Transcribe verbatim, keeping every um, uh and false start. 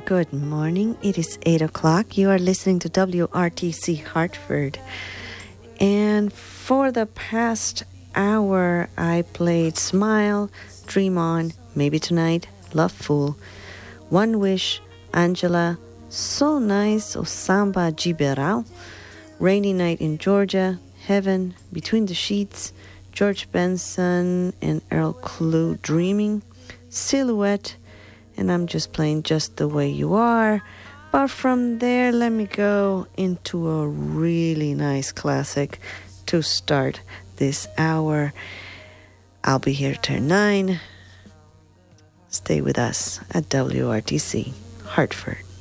good morning. It is eight o'clock. You are listening to W R T C Hartford. And for the past hour, I played Smile, Dream On, Maybe Tonight, Love Fool, One Wish, Angela, So Nice, O Samba Giberal, Rainy Night in Georgia, Heaven, Between the Sheets, George Benson and Earl Klugh, Dreaming, Silhouette, and I'm just playing Just the Way You Are. But from there, let me go into a really nice classic to start this hour. I'll be here till nine. Stay with us at W R T C Hartford.